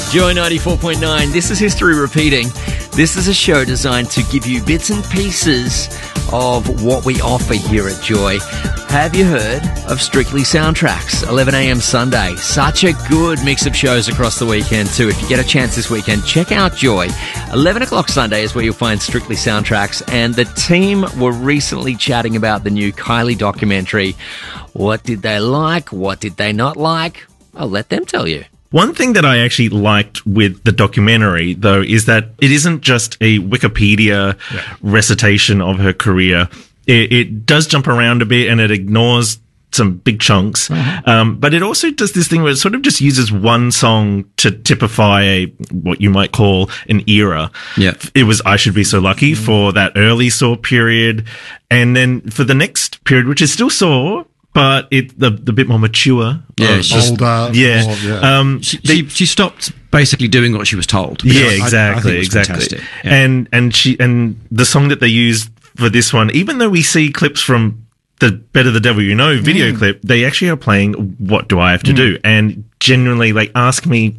Joy 94.9. This is History Repeating. This is a show designed to give you bits and pieces of what we offer here at Joy. Have you heard of Strictly Soundtracks? 11 a.m. Sunday. Such a good mix of shows across the weekend too. If you get a chance this weekend, check out Joy. 11 o'clock Sunday is where you'll find Strictly Soundtracks. And the team were recently chatting about the new Kylie documentary. What did they like? What did they not like? I'll let them tell you. One thing that I actually liked with the documentary, though, is that it isn't just a Wikipedia recitation of her career. It does jump around a bit and it ignores some big chunks. But it also does this thing where it sort of just uses one song to typify what you might call an era. Yeah. It was I Should Be So Lucky for that early Saw period. And then for the next period, which is still Saw, but it's the bit more mature. Yeah, older. Yeah. She stopped basically doing what she was told. Yeah, I exactly, think it was exactly. fantastic. Yeah. And the song that they used for this one, even though we see clips from the Better the Devil You Know video clip, they actually are playing What Do I Have to Do? And genuinely, like, ask me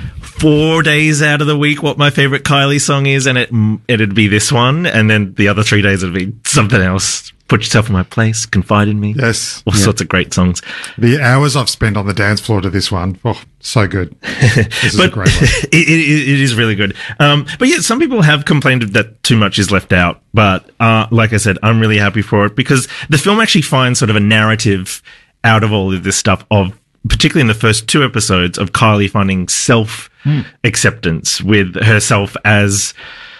4 days out of the week what my favorite Kylie song is, and it'd be this one, and then the other 3 days it'd be something else. Put Yourself in My Place, Confide in Me. Yes. All sorts of great songs. The hours I've spent on the dance floor to this one, so good. This is a great one. It is really good. But yeah, some people have complained that too much is left out. But like I said, I'm really happy for it because the film actually finds sort of a narrative out of all of this stuff of, particularly in the first 2 episodes, of Kylie finding self-acceptance with herself as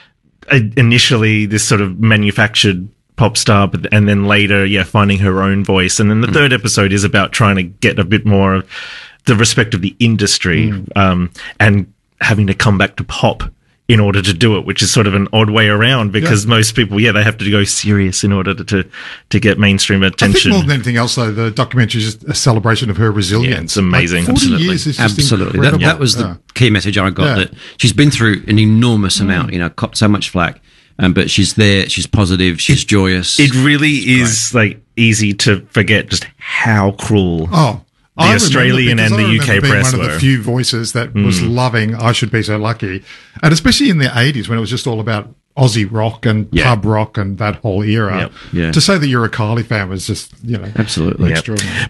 initially this sort of manufactured pop star, and then later, finding her own voice. And then the third episode is about trying to get a bit more of the respect of the industry, and having to come back to pop in order to do it, which is sort of an odd way around because most people, they have to go serious in order to get mainstream attention. I think more than anything else, though, the documentary is just a celebration of her resilience. Yeah, it's amazing. Like 40 years is just incredible. That was the key message I got, that she's been through an enormous amount, copped so much flack. But she's there, she's positive, she's joyous. It really is like easy to forget just how cruel the Australian and the UK press were. One of the few voices that was loving I Should Be So Lucky. And especially in the 80s when it was just all about Aussie rock and pub rock and that whole era. To say that you're a Kylie fan was just, absolutely extraordinary.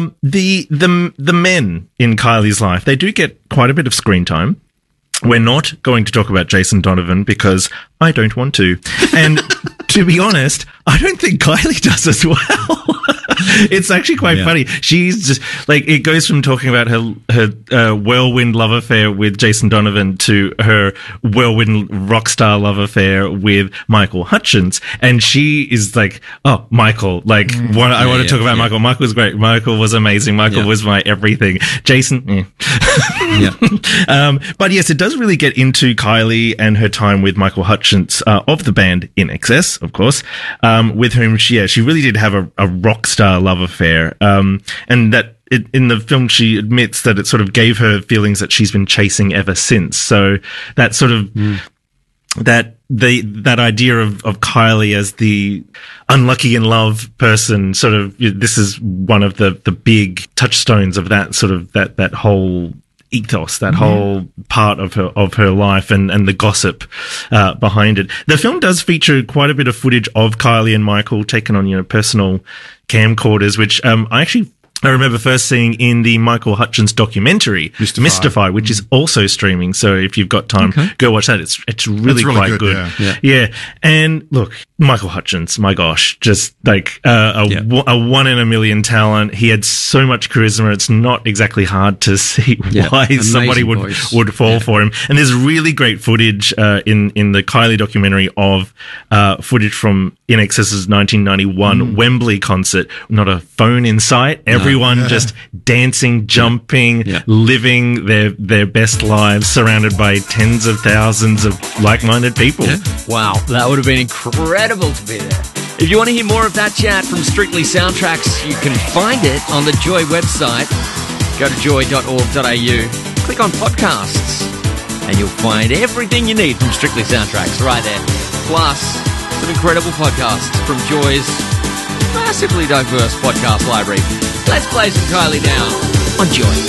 The men in Kylie's life, they do get quite a bit of screen time. We're not going to talk about Jason Donovan because I don't want to. And to be honest, I don't think Kylie does as well. It's actually quite funny. She's just like, it goes from talking about her whirlwind love affair with Jason Donovan to her whirlwind rock star love affair with Michael Hutchence. And she is like, oh, Michael, like, I want to talk about Michael. Michael was great. Michael was amazing. Michael was my everything. Jason, but yes, it does really get into Kylie and her time with Michael Hutchence of the band In Excess, of course, with whom she really did have a rock star love affair, and that in the film she admits that it sort of gave her feelings that she's been chasing ever since. So that sort of that idea of Kylie as the unlucky in love person, sort of, this is one of the big touchstones of that sort of that whole ethos, that whole part of her life, and the gossip behind it. The film does feature quite a bit of footage of Kylie and Michael taken on personal camcorders, which I remember first seeing in the Michael Hutchence documentary, Mystify, which is also streaming. So if you've got time, go watch that. It's really quite good. Yeah. And look, Michael Hutchence, my gosh, just like a one in a million talent. He had so much charisma. It's not exactly hard to see why somebody would fall for him. And there's really great footage in the Kylie documentary of footage from In Excess's 1991 Wembley concert. Not a phone in sight. Everyone just dancing, jumping, living their best lives, surrounded by tens of thousands of like-minded people. Wow, that would have been incredible to be there. If you want to hear more of that chat from Strictly Soundtracks, you can find it on the Joy website. Go to joy.org.au, click on podcasts, and you'll find everything you need from Strictly Soundtracks right there. Plus, some incredible podcasts from Joy's massively diverse podcast library. Let's play some Kylie now on Joy.